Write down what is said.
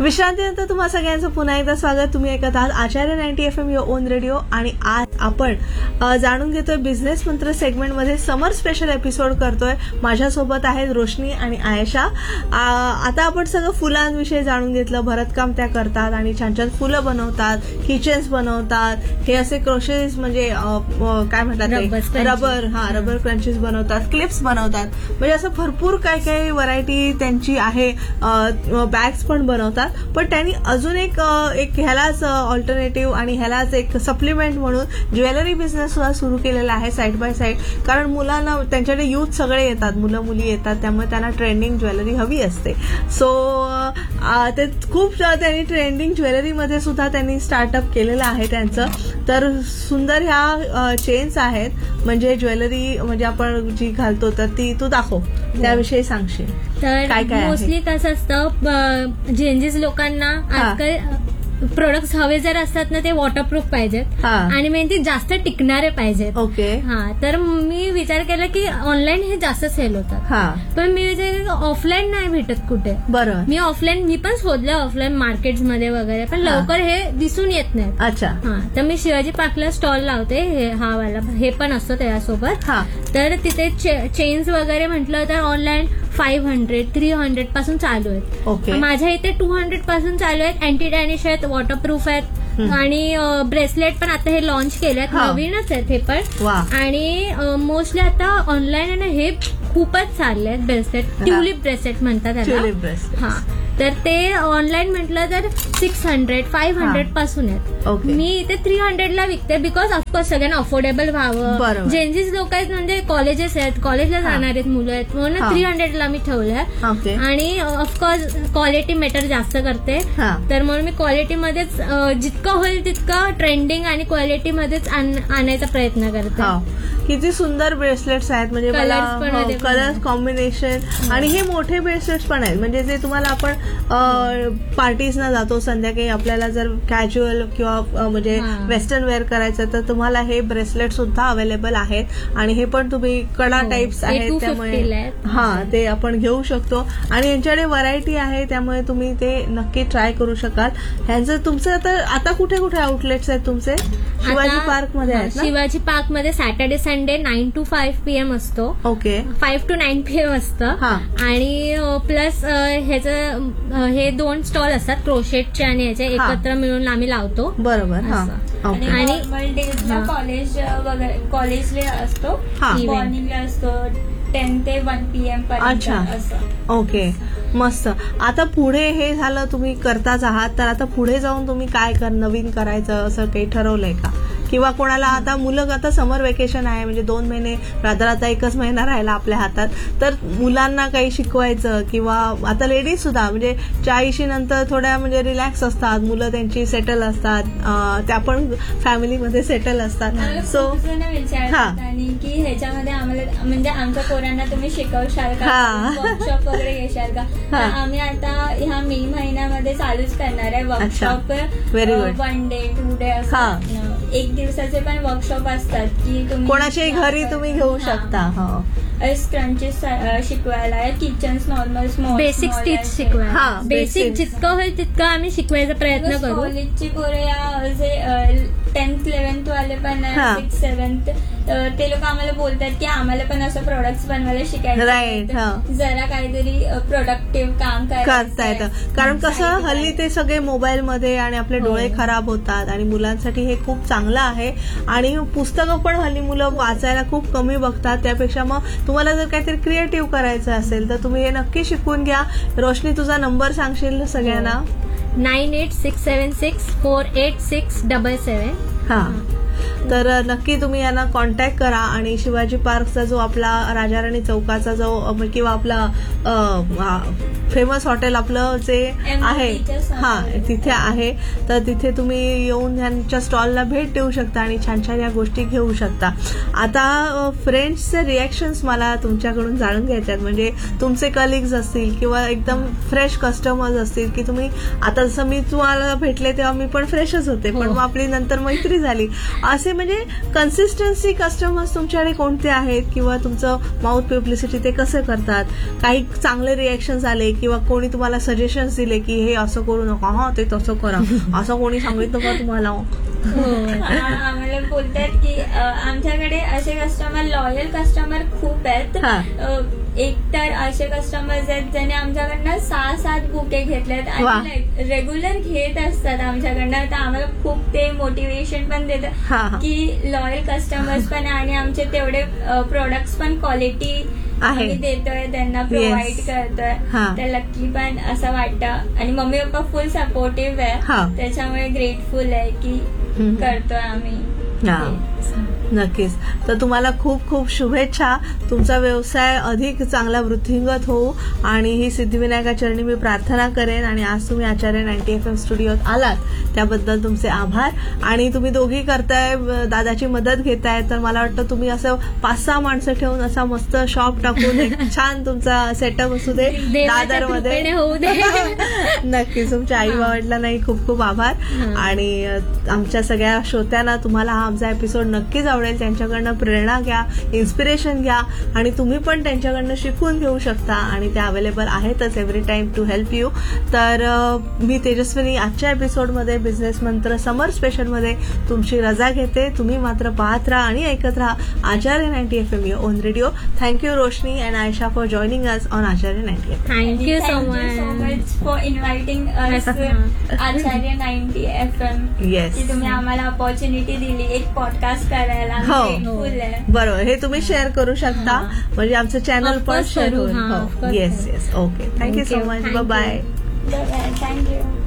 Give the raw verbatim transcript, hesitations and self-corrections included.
विश्रांतीनंतर तुम्हा सगळ्यांचं पुन्हा एकदा स्वागत. तुम्ही ऐकत आहात आचार्य ninety F am your on radio. आणि आज आपण जाणून घेतोय बिझनेस मंत्र सेगमेंटमध्ये समर स्पेशल एपिसोड करतोय. माझ्यासोबत आहेत रोशनी आणि आयशा. आता आपण सगळं फुलांविषयी जाणून घेतलं. भरतकाम त्या करतात आणि छान छान फुलं बनवतात, किचन्स बनवतात, हे असे क्रोशेस म्हणजे काय म्हणतात रबर हा रबर क्रंचेस बनवतात, क्लिप्स बनवतात, म्हणजे असं भरपूर काय काय व्हरायटी त्यांची आहे. बॅग्स पण बनवतात. पण त्यांनी अजून एक एक ह्यालाच ऑल्टरनेटिव्ह आणि ह्यालाच एक सप्लिमेंट म्हणून ज्वेलरी बिझनेस सुद्धा सुरू केलेला आहे साईड बाय साईड. कारण मुलांना त्यांच्याकडे युथ सगळे येतात, मुलं मुली येतात, त्यामुळे त्यांना ट्रेंडिंग ज्वेलरी हवी असते. सो ते खूप त्यांनी ट्रेंडिंग ज्वेलरीमध्ये सुद्धा त्यांनी स्टार्टअप केलेलं आहे त्यांचं. तर सुंदर ह्या चेन्स आहेत, म्हणजे ज्वेलरी म्हणजे आपण जी घालतो तर ती तू दाखव, त्याविषयी सांगशील तर काय काय मोस्टली कसं असतं, जेंजीस लोकांना आजकाल प्रोडक्ट्स हवे जर असतात ना ते वॉटरप्रूफ पाहिजेत आणि मेन जास्त टिकणारे पाहिजेत. ओके. हा तर मी विचार केला की ऑनलाईन हे जास्त सेल होतात, पण मी विचार ऑफलाईन नाही भेटत कुठे. बरं. मी ऑफलाईन मी पण शोधलं ऑफलाईन मार्केटमध्ये वगैरे, पण लवकर हे दिसून येत नाहीत. अच्छा. हा तर मी शिवाजी पार्कला स्टॉल लावते, हा वाला हे पण असतो त्याच्यासोबत. तर तिथे चेन्स वगैरे म्हटलं तर online five hundred three hundred पासून चालू आहेत. ओके. माझ्या इथे टू हंड्रेड पासून चालू आहेत. अँटी डॅनिश आहेत, वॉटरप्रूफ आहेत आणि ब्रेसलेट पण आता हे लॉन्च केले आहेत, नवीनच आहेत हे पण. आणि मोस्टली आता ऑनलाईन आहे हे खूपच चालले आहेत ब्रेसलेट, ट्युलिप ब्रेसलेट म्हणतात त्याला. हा तर ते ऑनलाईन म्हटलं तर सिक्स हंड्रेड फाईव्ह हंड्रेड पासून आहेत. मी इथे थ्री हंड्रेडला विकते, बिकॉज ऑफकोर्स सगळ्यांना अफोर्डेबल व्हावं. जेंजीस लोक आहेत म्हणजे कॉलेजेस आहेत, कॉलेजला जाणार आहेत मुलं आहेत, म्हणून थ्री हंड्रेडला मी ठेवलंय. आणि ऑफकोर्स क्वालिटी मॅटर जास्त करते, तर म्हणून मी क्वालिटीमध्येच जितकं होईल तितकं ट्रेंडिंग आणि क्वालिटीमध्येच आणायचा प्रयत्न करते. किती सुंदर ब्रेसलेट्स आहेत, म्हणजे कलर्स कॉम्बिनेशन. आणि हे मोठे ब्रेसलेट्स पण आहेत, म्हणजे जे तुम्हाला आपण पार्टीजना जातो संध्याकाळी, आपल्याला जर कॅज्युअल किंवा म्हणजे वेस्टर्न वेअर करायचं तर तुम्हाला हे ब्रेसलेट सुद्धा अवेलेबल आहेत. आणि हे पण तुम्ही कडा टाइप्स आहेत, त्यामुळे हा ते आपण घेऊ शकतो. आणि यांच्याकडे व्हरायटी आहे, त्यामुळे तुम्ही ते नक्की ट्राय करू शकाल. ह्यांचं तुमचं तर आता कुठे कुठे आउटलेट्स आहेत तुमचे? शिवाजी पार्क मध्ये आहेत. शिवाजी पार्क मध्ये Saturday Sunday nine to five PM असतो. Okay. Five to nine PM असतं. आणि प्लस ह्याचं हे दोन स्टॉल असतात क्रोशेटचे आणि याचे एकत्र मिळून आम्ही लावतो. बरोबर. आणि कॉलेज वगैरे कॉलेजला असतो, मॉर्निंगला असतो टेन ते वन पीएम पर्यंत. अच्छा. ओके, मस्त. आता पुढे हे झालं, तुम्ही करताच आहात, तर आता पुढे जाऊन तुम्ही काय कर नवीन करायचं असं काही ठरवलंय का? किंवा कोणाला आता मुलं आता समर वेकेशन आहे, म्हणजे दोन महिने राधा राधा एकच महिना राहिला आपल्या हातात, तर मुलांना काही शिकवायचं, किंवा आता लेडीज सुद्धा म्हणजे चाळीशी नंतर थोड्या म्हणजे रिलॅक्स असतात, मुलं त्यांची सेटल असतात, त्या पण फॅमिलीमध्ये सेटल असतात. सो आणि की ह्याच्यामध्ये आम्हाला म्हणजे आमच्या पोरांना तुम्ही शिकवशाल का, वर्कशॉप वगैरे घेशाल का? तर आम्ही आता ह्या मे महिन्यामध्ये चालूच करणार आहे workshop. One day to day असं एक दिवसाचे पण वर्कशॉप असतात की तुम्ही कोणाच्याही घरी तुम्ही घेऊ शकता. क्रंचेस शिकवायला, kitchens normal small basic stitch शिकवायला, बेसिक जितकं होईल तितकं आम्ही शिकवायचा प्रयत्न करू. कॉलेजची पोरं जे टेन्थ इलेव्हन्थ वाले पण सिक्स सेव्हन्थ ते लोक आम्हाला बोलतात की आम्हाला पण असं प्रोडक्ट्स बनवायला शिकायचं, जरा काहीतरी प्रोडक्टिव्ह काम करता येतं. कारण कसं हल्ली ते सगळे मोबाईलमध्ये आणि आपले डोळे खराब होतात, आणि मुलांसाठी हे खूप चांगलं आहे. आणि पुस्तकं पण हल्ली मुलं वाचायला खूप कमी बघतात, त्यापेक्षा मग तुम्हाला जर काहीतरी क्रिएटिव्ह करायचं असेल तर तुम्ही हे नक्की शिकून घ्या. रोशनी, तुझा नंबर सांगशील सगळ्यांना? Nine eight six seven six four eight six double seven. हा, तर नक्की तुम्ही यांना कॉन्टॅक्ट करा. आणि शिवाजी पार्कचा जो आपला राजाराणी चौकाचा जो किंवा आपला फेमस हॉटेल आपलं जे आहे हा तिथे आहे, तर तिथे तुम्ही येऊन यांच्या स्टॉलला भेट देऊ शकता आणि छान छान या गोष्टी घेऊ शकता. आता फ्रेंड्सचे रिॲक्शन्स मला तुमच्याकडून जाणून घ्यायचे आहेत, म्हणजे तुमचे कलिग्स असतील किंवा एकदम फ्रेश कस्टमर्स असतील की तुम्ही आता जसं मी तुम्हाला भेटले तेव्हा मी पण फ्रेशच होते, पण मग आपली नंतर मैत्री झाली, असे म्हणजे कन्सिस्टन्सी कस्टमर्स तुमच्याकडे कोणते आहेत किंवा तुमचं माउथ पब्लिसिटी ते कसं करतात, काही चांगले रिएक्शन्स आले किंवा कोणी तुम्हाला सजेशन्स दिले की हे असं करू नका, हा ते तसं करा, असं कोणी सांगितलं का तुम्हाला? आम्हाला बोलतात की आमच्याकडे असे कस्टमर लॉयल कस्टमर खूप आहेत. एक तर असे कस्टमर्स आहेत ज्याने आमच्याकडनं सहा सात बुके घेतलेत आणि रेग्युलर घेत असतात आमच्याकडनं. तर आम्हाला खूप ते मोटिवेशन पण देतात की लॉयल कस्टमर्स पण आणि आमचे तेवढे प्रोडक्ट्स पण क्वालिटी आम्ही देतोय त्यांना प्रोव्हाइड करतोय. तर लकी पण असं वाटतं आणि मम्मी पप्पा फुल सपोर्टिव्ह आहे, त्याच्यामुळे ग्रेटफुल आहे की करतोय आम्ही. नक्कीच. तर तुम्हाला खूप खूप शुभेच्छा. तुमचा व्यवसाय अधिक चांगला वृद्धिंगत होऊ आणि ही सिद्धिविनायका चरणी मी प्रार्थना करेन. आणि आज तुम्ही आचार्य नाईन्टी एफ एम स्टुडिओत आलात त्याबद्दल तुमचे आभार. आणि तुम्ही दोघी करताय, दादाची मदत घेताय, तर मला वाटतं तुम्ही असं पाच सहा माणसं ठेवून असा मस्त शॉप टाकून एक छान तुमचा सेटअप असू दे दादर मध्ये होऊ दे. नक्कीच. तुमच्या आई वडिलांनाही खूप खूप आभार. आणि आमच्या सगळ्या श्रोत्यांना तुम्हाला हा आमचा एपिसोड नक्कीच आवडेल. त्यांच्याकडनं प्रेरणा घ्या, इन्स्पिरेशन घ्या आणि तुम्ही पण त्यांच्याकडनं शिकून घेऊ शकता आणि ते अवेलेबल आहेतच every time to help you. तर मी तेजस्विनी आजच्या एपिसोडमध्ये बिझनेस मंत्र समर स्पेशलमध्ये तुमची रजा घेते. तुम्ही मात्र पाहत राहा आणि ऐकत राहा आचार्य ninety F M on radio. Thank you Roshni and Ayesha for joining us on Acharya ninety F M. Thank you so much for inviting us Acharya ninety F M. Yes, की तुम्ही आम्हाला ऑपॉर्च्युनिटी दिली एक पॉडकास्ट करायला. बरोबर, हे तुम्ही शेअर करू शकता म्हणजे आमचं चॅनल पण शेअर होईल. Yes yes. Okay, thank you so much. Bye bye. Thank you.